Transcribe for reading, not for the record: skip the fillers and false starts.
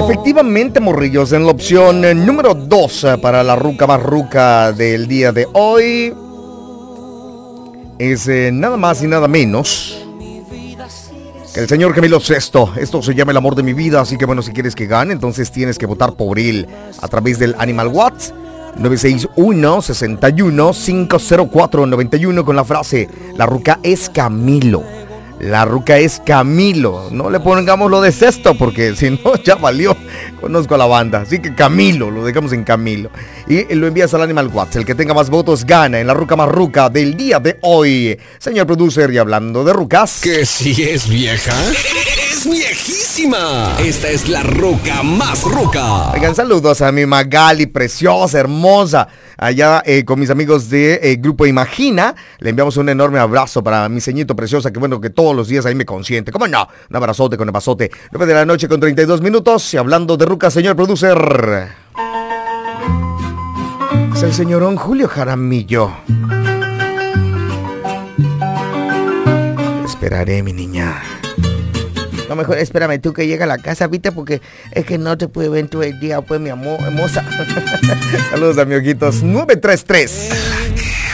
Efectivamente, morrillos, en la opción número 2 para la ruca más ruca del día de hoy es nada más y nada menos que el señor Camilo Sesto. Esto se llama El Amor de Mi Vida, así que bueno, si quieres que gane, entonces tienes que votar por él a través del Animal Watts 961-61-504-91 con la frase: la ruca es Camilo. La ruca es Camilo. No le pongamos lo de Sesto porque si no ya valió. Conozco a la banda. Así que Camilo, lo dejamos en Camilo. Y lo envías al Animal Watts. El que tenga más votos gana en la ruca más ruca del día de hoy. Señor producer, y hablando de rucas, ¿que si es vieja? ¡Es viejísima! Esta es la ruca más ruca. Oigan, saludos a mi Magali, preciosa, hermosa. Allá con mis amigos de Grupo Imagina. Le enviamos un enorme abrazo para mi ceñito preciosa, que bueno, que todos los días ahí me consiente. ¿Cómo no? Un abrazote con el pasote. 9 de la noche con 32 minutos. Y hablando de ruca, señor producer, es el señorón Julio Jaramillo. Te esperaré, mi niña. No, mejor espérame tú que llega a la casa, ¿viste? Porque es que no te pude ver todo el día, pues, mi amor, hermosa. Saludos, amiguitos. 933.